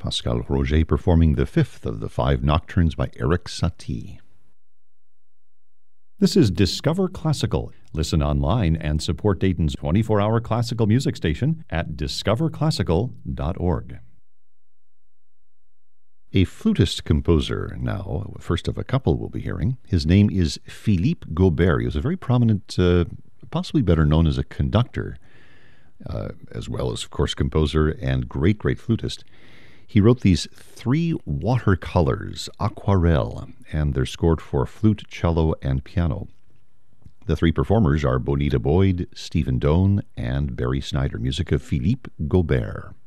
Pascal Roger performing the fifth of the 5 nocturnes by Erik Satie. This is Discover Classical. Listen online and support Dayton's 24-hour classical music station at discoverclassical.org. A flutist composer now, first of a couple we'll be hearing. His name is Philippe Gaubert. He was a very prominent, possibly better known as a conductor, as well as, of course, composer and great flutist. He wrote these 3 watercolors, aquarelle, and they're scored for flute, cello, and piano. The 3 performers are Bonita Boyd, Stephen Doane, and Barry Snyder. Music of Philippe Gaubert.